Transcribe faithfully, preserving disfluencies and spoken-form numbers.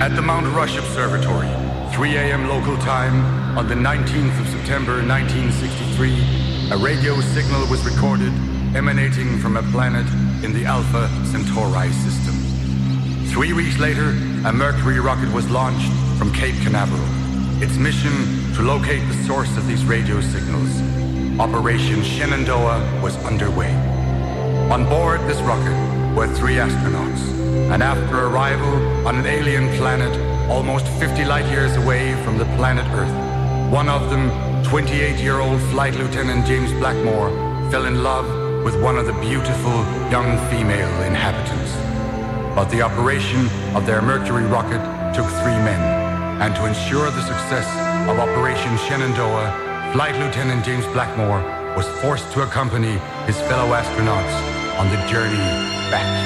At the Mount Rush Observatory, three a.m. local time, on the nineteenth of September nineteen sixty-three, a radio signal was recorded emanating from a planet in the Alpha Centauri system. Three weeks later, a Mercury rocket was launched from Cape Canaveral. Its mission to locate the source of these radio signals. Operation Shenandoah was underway. On board this rocket were three astronauts, and after arrival on an alien planet almost fifty light years away from the planet Earth, one of them, twenty-eight-year-old Flight Lieutenant James Blackmore, fell in love with one of the beautiful young female inhabitants. But the operation of their Mercury rocket took three men, and to ensure the success of Operation Shenandoah, Flight Lieutenant James Blackmore was forced to accompany his fellow astronauts on the journey back.